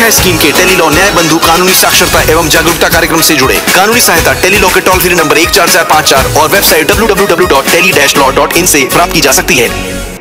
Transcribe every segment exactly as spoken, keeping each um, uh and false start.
न्याय स्कीम के टेलीलॉ न्याय बंधु कानूनी साक्षरता एवं जागरूकता कार्यक्रम से जुड़े। कानूनी सहायता टेलीलॉ के टोल फ्री नंबर एक चार चार पाँच चार और website W W W dot tele dash law dot in से प्राप्त की जा सकती है।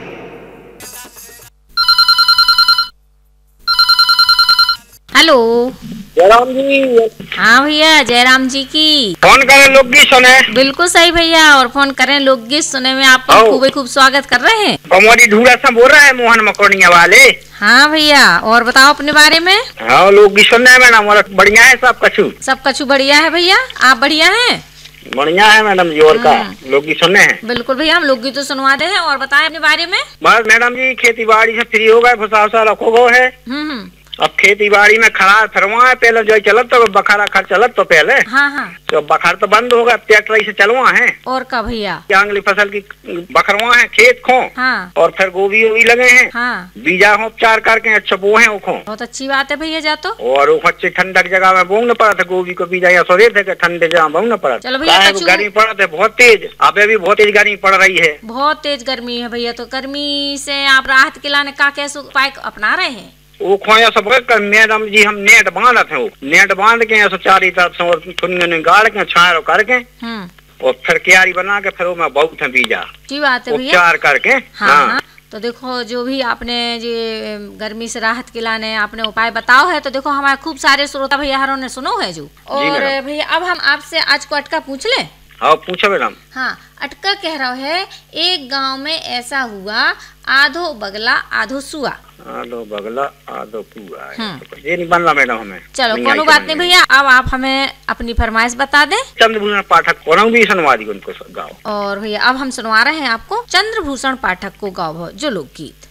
हेलो जयराम जी। हाँ भैया, जयराम जी की फोन करें लोकगीत सुने। बिल्कुल सही भैया, और फोन करें लोकगीत सुने में आपका खूब खूब स्वागत कर रहे हैं। कमोदी ढूंढा सब बोल रहा है मोहन मकोनिया वाले। हाँ भैया, और बताओ अपने बारे में। हाँ लोकगीत सुनना है मैडम, और बढ़िया है सब कछु। सब कछु बढ़िया है भैया, आप बढ़िया हैं? बढ़िया है मैडम जी, और का लोकगीत सुनने हैं। बिल्कुल भैया, हम लोकगीत तो सुनवा दे हैं, और बताएं अपने बारे में। बस मैडम जी खेती बाड़ी से फ्री हो गए, फुसा फुसा रखो गो है। हम्म अब खेती बाड़ी में खड़ा फरवा है, पहले जो चलत तो बखारा खर चलत तो पहले। हाँ हाँ। तो बखार तो बंद हो गया, ट्रैक्टर से चलवा है। और का भैया अगली फसल की बखरवा है, खेत खो। हाँ। और फिर गोभी वोभी लगे हैं। हाँ। बीजा हो उपचार करके अच्छा बो है वो। बहुत अच्छी बात है भैया, जा तो। और वो अच्छी ठंडक जगह में बोंगना पड़ा था गोभी को, बीजा या सोरे थे ठंडे जगह बोंगना पड़ा। चलो भैया, गर्मी पड़ा था बहुत तेज, अबे भी बहुत तेज गर्मी पड़ रही है। बहुत तेज गर्मी है भैया, तो गर्मी से आप राहत के लाने का कैसे उपाय अपना रहे हैं? वो खोया सब मैडम जी हम नेट बांध थे, वो नेट बांध के ऐसा चारी तरफ से गाड़ के छाया करके और फिर क्यारी बना के फिर मैं बहुत है बीजा की बात है भैया उपचार करके। हाँ, हाँ। तो देखो जो भी आपने ये गर्मी से राहत के लाने आपने उपाय बताओ है, तो देखो हमारे खूब सारे श्रोता भैया हरों ने सुनो है जो। और भैया अब हम आपसे आज को अटका पूछ ले। हाँ पूछो मैडम। हाँ, अटका कह रहा है, एक गांव में ऐसा हुआ, आधो बगला आधो सुआ। आधो बगला आधो कुआ। ये नहीं बनला मैडम हमें। चलो कोनो बात नहीं भैया, अब आप हमें अपनी फरमाइश बता दें। चंद्रभूषण पाठक को भी सुनवा दी उनको गाओ। और भैया अब हम सुनवा रहे हैं आपको चंद्रभूषण पाठक को गाओ जो लोकगीत।